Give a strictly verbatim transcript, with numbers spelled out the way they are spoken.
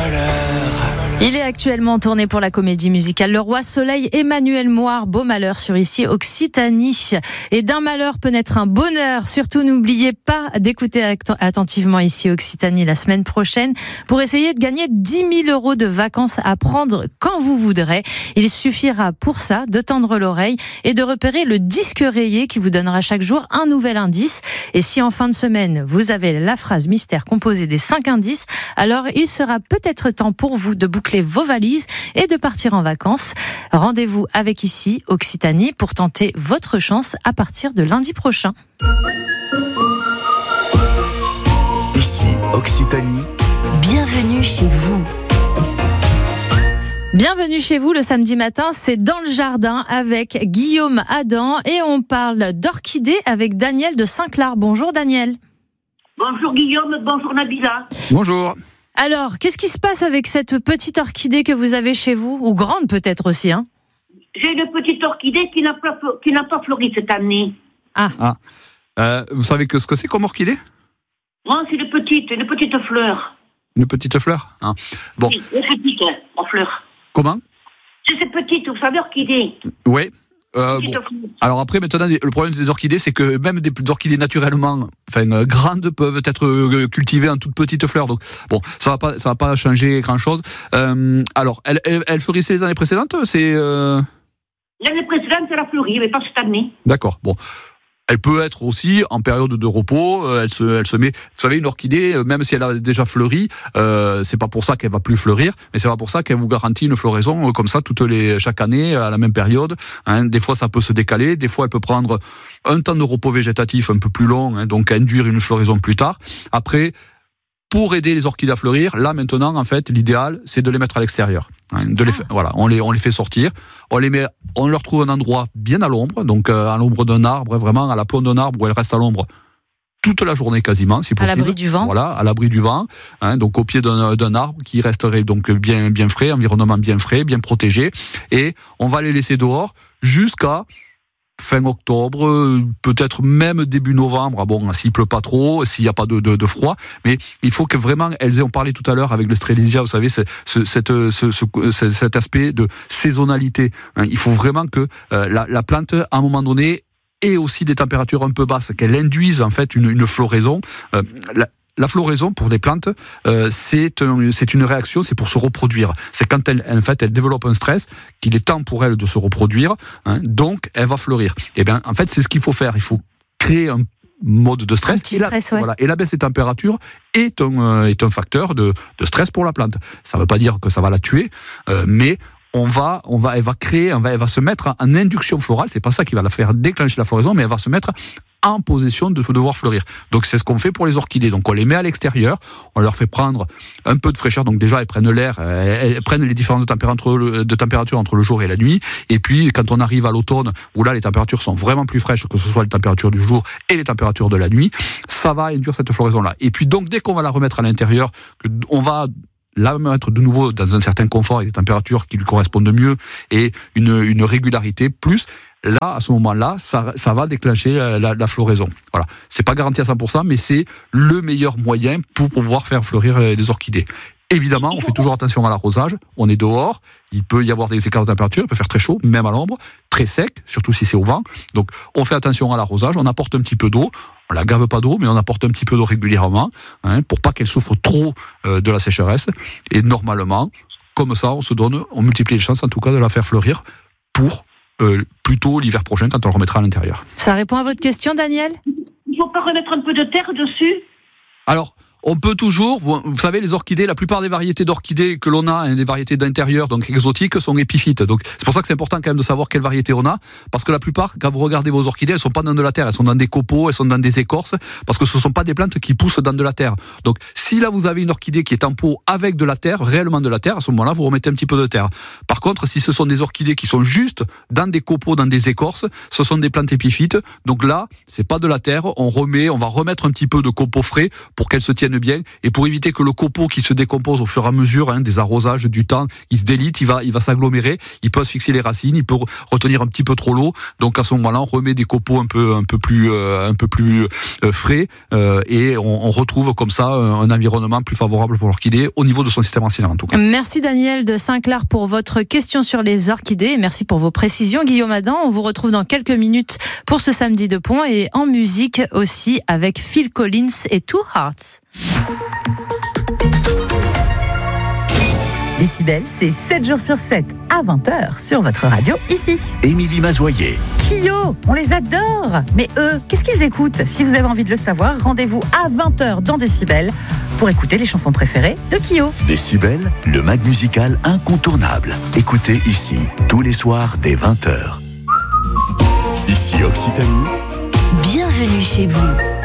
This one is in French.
malheur. Il est actuellement en tournée pour la comédie musicale Le Roi Soleil. Emmanuel Moire, beau malheur sur ici Occitanie. Et d'un malheur peut naître un bonheur. Surtout n'oubliez pas d'écouter attentivement ici Occitanie la semaine prochaine pour essayer de gagner dix mille euros de vacances à prendre quand vous voudrez. Il suffira pour ça de tendre l'oreille et de repérer le disque rayé qui vous donnera chaque jour un nouvel indice. Et si en fin de semaine vous avez la phrase mystère composée des cinq indices, alors il sera peut-être temps pour vous de boucler vos valises et de partir en vacances. Rendez-vous avec ici Occitanie pour tenter votre chance à partir de lundi prochain. Ici Occitanie. Bienvenue chez vous. Bienvenue chez vous le samedi matin, c'est dans le jardin avec Guillaume Adam et on parle d'orchidées avec Daniel de Saint-Clar. Bonjour Daniel. Bonjour Guillaume, bonjour Nabila. Bonjour. Alors, qu'est-ce qui se passe avec cette petite orchidée que vous avez chez vous? Ou grande peut-être aussi, hein? J'ai une petite orchidée qui n'a pas, qui n'a pas fleuri cette année. Ah. ah. Euh, vous savez que ce que c'est comme orchidée? Non, c'est une petite, une petite fleur. Une petite fleur ah. Bon. Oui, une petite en fleur. Comment? C'est cette petite, vous savez, orchidée. Oui. Euh, bon. Alors après, maintenant, le problème des orchidées, c'est que même des orchidées naturellement, enfin euh, grandes, peuvent être euh, cultivées en toutes petites fleurs. Donc bon, ça va pas, ça va pas changer grand chose. Euh, alors, elle, elle, elle fleurissait les années précédentes, c'est. Euh... L'année précédente, elle a fleuri, mais pas cette année. D'accord. Bon. Elle peut être aussi en période de repos, elle se, elle se met, vous savez, une orchidée, même si elle a déjà fleuri, euh, c'est pas pour ça qu'elle va plus fleurir, mais c'est pas pour ça qu'elle vous garantit une floraison comme ça toutes les, chaque année, à la même période, hein. Des fois, ça peut se décaler, des fois, elle peut prendre un temps de repos végétatif un peu plus long, hein, donc induire une floraison plus tard. Après, pour aider les orchidées à fleurir, là maintenant, en fait, l'idéal, c'est de les mettre à l'extérieur. Hein, de les, ah. Voilà, on les, on les fait sortir, on les met, on leur trouve un endroit bien à l'ombre, donc euh, à l'ombre d'un arbre, vraiment à la pointe d'un arbre où elles restent à l'ombre toute la journée quasiment, si possible. À l'abri du vent. Voilà, à l'abri du vent, hein, donc au pied d'un, d'un arbre qui resterait donc bien, bien frais, environnement bien frais, bien protégé, et on va les laisser dehors jusqu'à fin octobre, peut-être même début novembre. Bon, s'il pleut pas trop, s'il n'y a pas de, de, de froid, mais il faut que vraiment, elles aient, on parlait tout à l'heure avec le Strelitzia, vous savez, c'est, ce, cette, ce, ce, cet aspect de saisonnalité. Hein, il faut vraiment que euh, la, la plante, à un moment donné, ait aussi des températures un peu basses, qu'elle induise en fait une, une floraison. Euh, la, La floraison pour des plantes, euh, c'est, un, c'est une réaction, c'est pour se reproduire. C'est quand elle, en fait, elle développe un stress, qu'il est temps pour elle de se reproduire, hein, donc elle va fleurir. Et bien, en fait, c'est ce qu'il faut faire. Il faut créer un mode de stress. Un petit et, la, stress ouais. voilà, et la baisse des températures est un, euh, est un facteur de, de stress pour la plante. Ça ne veut pas dire que ça va la tuer, euh, mais on va, on va, elle va créer, on va, elle va se mettre en induction florale. C'est pas ça qui va la faire déclencher la floraison, mais elle va se mettre en position de devoir fleurir. Donc c'est ce qu'on fait pour les orchidées. Donc on les met à l'extérieur, on leur fait prendre un peu de fraîcheur. Donc déjà elles prennent l'air, elles prennent les différences de température, de température entre le jour et la nuit. Et puis quand on arrive à l'automne, où là les températures sont vraiment plus fraîches, que ce soit les températures du jour et les températures de la nuit, ça va induire cette floraison-là. Et puis donc dès qu'on va la remettre à l'intérieur, on va la mettre de nouveau dans un certain confort et des températures qui lui correspondent mieux et une, une régularité plus. Là, à ce moment-là, ça, ça va déclencher la, la floraison. Voilà. C'est pas garanti à cent pour cent, mais c'est le meilleur moyen pour pouvoir faire fleurir les orchidées. Évidemment, on fait toujours attention à l'arrosage. On est dehors, il peut y avoir des écarts de température, il peut faire très chaud, même à l'ombre, très sec, surtout si c'est au vent. Donc, on fait attention à l'arrosage, on apporte un petit peu d'eau. On la gave pas d'eau, mais on apporte un petit peu d'eau régulièrement, hein, pour pas qu'elle souffre trop euh, de la sécheresse. Et normalement, comme ça, on se donne, on multiplie les chances, en tout cas, de la faire fleurir pour euh, plutôt l'hiver prochain, quand on le remettra à l'intérieur. Ça répond à votre question, Daniel? Il faut pas remettre un peu de terre dessus? Alors, on peut toujours, vous savez, les orchidées, la plupart des variétés d'orchidées que l'on a, hein, des variétés d'intérieur, donc exotiques, sont épiphytes. Donc c'est pour ça que c'est important quand même de savoir quelle variété on a, parce que la plupart, quand vous regardez vos orchidées, elles sont pas dans de la terre, elles sont dans des copeaux, elles sont dans des écorces, parce que ce sont pas des plantes qui poussent dans de la terre. Donc si là vous avez une orchidée qui est en pot avec de la terre, réellement de la terre, à ce moment-là vous remettez un petit peu de terre. Par contre, si ce sont des orchidées qui sont juste dans des copeaux, dans des écorces, ce sont des plantes épiphytes. Donc là, c'est pas de la terre, on remet, on va remettre un petit peu de copeaux frais pour qu'elles se tiennent tienne bien. Et pour éviter que le copeau qui se décompose au fur et à mesure hein, des arrosages, du temps, il se délite, il va, il va s'agglomérer, il peut asphyxier les racines, il peut retenir un petit peu trop l'eau. Donc à ce moment-là, on remet des copeaux un peu, un peu plus, euh, un peu plus euh, frais euh, et on, on retrouve comme ça un environnement plus favorable pour l'orchidée au niveau de son système racinaire en tout cas. Merci Daniel de Saint-Clair pour votre question sur les orchidées et merci pour vos précisions. Guillaume Adam, on vous retrouve dans quelques minutes pour ce samedi de pont et en musique aussi avec Phil Collins et Two Hearts. Décibel, c'est sept jours sur sept à vingt heures sur votre radio ici. Émilie Mazoyer. Kyo, on les adore. Mais eux, qu'est-ce qu'ils écoutent? Si vous avez envie de le savoir, rendez-vous à vingt heures dans Décibel pour écouter les chansons préférées de Kyo. Décibel, le mag musical incontournable. Écoutez ici, tous les soirs dès vingt heures. Ici Occitanie. Bienvenue chez vous.